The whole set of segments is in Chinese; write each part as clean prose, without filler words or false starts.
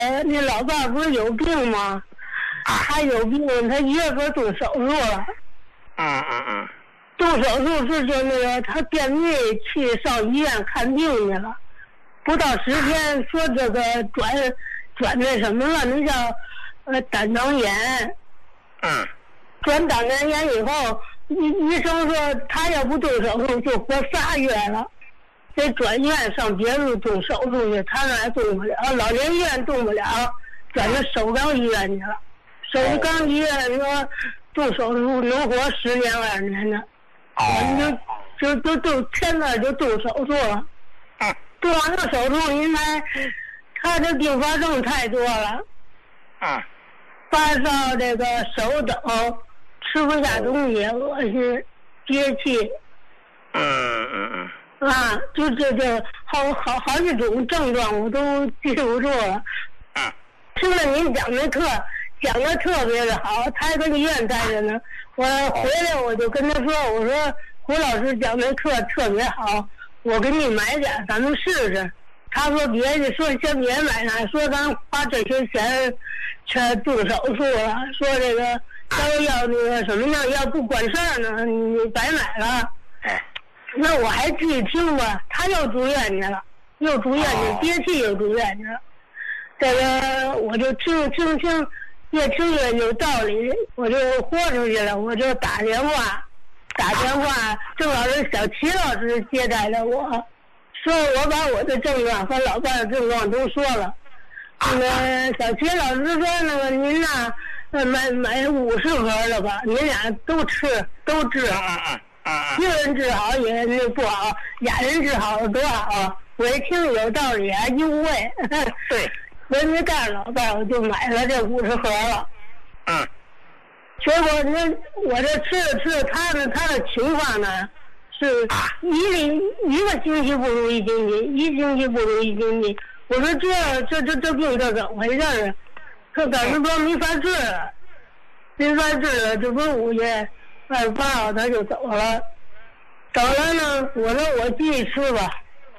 你老伴不是有病吗？他有病，他1月份动手术了。动手术是就那个他便秘去上医院看病去了，不到10天说这个转那什么了，那叫胆囊炎。转胆囊炎以后，医生说他要不动手术就活3月了，得转院上别处动手术去，他那还动不了，老年医院动不了，转到首钢医院去了。首钢医院说动手术能活10年2年的，我们就现在就动手术了。动完了手术，因为他这并发症太多了。发烧，这个手抖，吃不下东西，恶心，憋气。就好几种症状我都记不住了。听了您讲的课，讲的特别的好，他还跟医院待着呢。我回来我就跟他说，我说胡老师讲的课特别好，我给你买点，咱们试试。他说别的，说先别买了，说咱花这些钱全动手术了，说这个要那个什么呢，要不管事儿呢，你白买了。那我还继续听吧，他又住院去了，憋气又住院去了。这个我就听，越听越有道理，我就豁出去了，我就打电话，正好是小齐老师接待了我，说我把我的症状和老伴的症状都说了。那个小齐老师说，那个您呐，买50盒了吧，您俩都治。一人治好也那不好，俩人治好多好。我一听有道理啊，优惠。 对。 我没干老伴，我就买了这50盒了。结果我这吃他的情况呢，是一个星期不如一星期，一星期不如一星期。我说这病这怎么回事啊？他当时说没法治了，这不是5月28号他就走了。走了呢，我说我继续吃吧。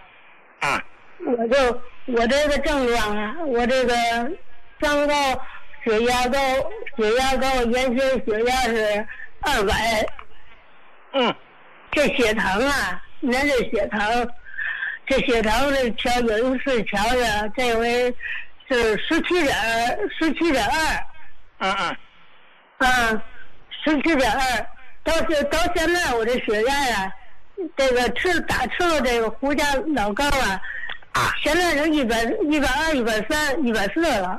我这个症状啊，我这个三高、血压高，原先血压是200。这血糖啊，你看这血糖这调有一次调的，这回是17.2。17.2，到现在我这血压呀，这个吃了这个胡家老膏啊。现在是120、130、140了。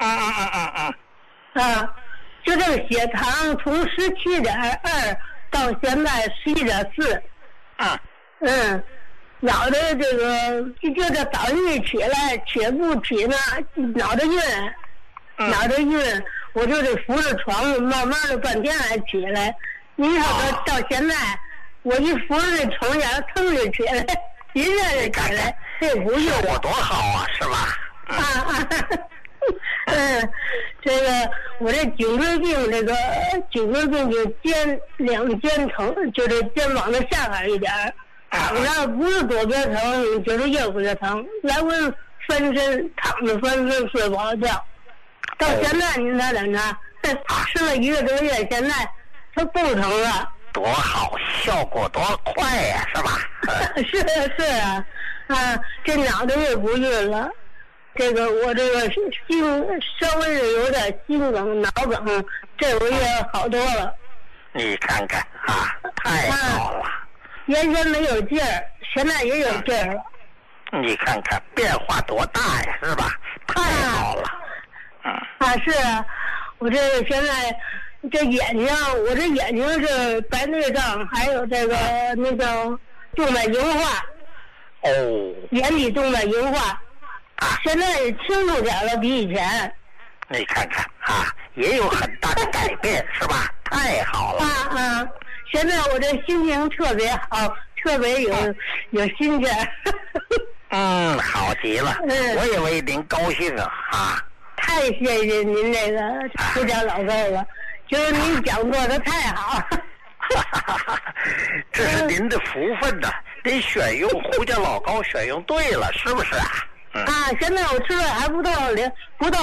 就这个血糖从17.2到现在11.4。脑袋这个就这早上一起来，起不起呢，脑袋晕，我就得扶着床，慢慢的半天才起来。你看到现在，我一扶着这床沿，噌就起来。一下就起来，这不用我多好啊，是吧？ 这个我这颈椎病就2肩疼，就这肩膀的下边一点那不是左边疼，就是右边疼，来回翻身躺着翻身睡不好觉。到现在您才等着，吃了1个多月，现在它不疼了。 多好，效果多快呀，是吧？ 是啊，这脑袋也不晕了，这个我这个心稍微是有点心梗、脑梗，这回也好多了。 你看看太好了。 原先没有劲儿，现在也有劲儿了。 你看看变化多大呀，是吧？太好了。 是啊，我这个现在。这眼睛，我这眼睛是白内障，还有这个那个动脉硬化。眼底动脉硬化。现在清楚点了，比以前。 你看看也有很大的改变，是吧？太好了。 现在我这心情特别好，特别有心劲儿。 好极了。我也为您高兴太谢谢您这个胡家老高了。就是您讲座的太好。 这是您的福分呐，您选用胡家老高选用对了，是不是啊？ 嗯。 现在我吃了还不到